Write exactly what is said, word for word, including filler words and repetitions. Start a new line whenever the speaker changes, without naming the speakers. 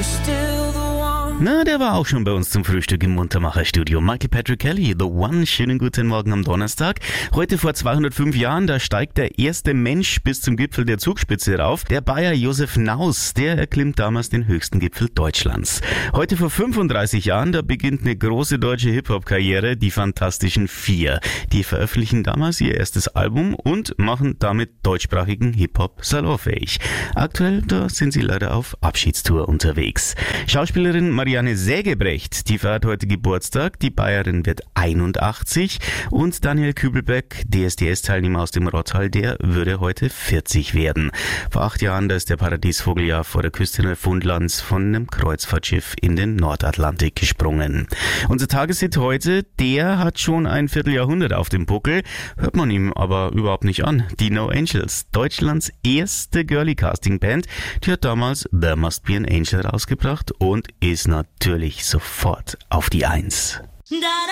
Na, der war auch schon bei uns zum Frühstück im Muntermacher-Studio. Michael Patrick Kelly, The One. Schönen guten Morgen am Donnerstag. Heute vor zweihundertfünf Jahren, da steigt der erste Mensch bis zum Gipfel der Zugspitze rauf. Der Bayer Josef Naus, der erklimmt damals den höchsten Gipfel Deutschlands. Heute vor fünfunddreißig Jahren, da beginnt eine große deutsche Hip-Hop-Karriere, die Fantastischen Vier. Die veröffentlichen damals ihr erstes Album und machen damit deutschsprachigen Hip-Hop salonfähig. Aktuell, da sind sie leider auf Abschiedstour unterwegs. Schauspielerin Marianne Sägebrecht, die feiert heute Geburtstag, die Bayerin wird einundachtzig und Daniel Kübelberg, D S D S-Teilnehmer aus dem Rottal, der würde heute vierzig werden. Vor acht Jahren, da ist der Paradiesvogel ja vor der Küste Neufundlands von einem Kreuzfahrtschiff in den Nordatlantik gesprungen. Unser Tageshit heute, der hat schon ein Vierteljahrhundert auf dem Buckel, hört man ihm aber überhaupt nicht an. Die No Angels, Deutschlands erste Girly-Casting-Band, die hat damals There Must Be an Angel rausgebracht und ist natürlich sofort auf die Eins.